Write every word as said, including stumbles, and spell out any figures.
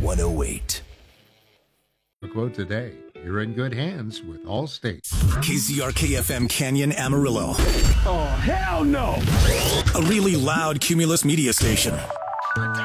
one oh eight. A quote today. You're in good hands with Allstate. K Z R K F M Canyon, Amarillo. Oh, hell no! A really loud Cumulus media station.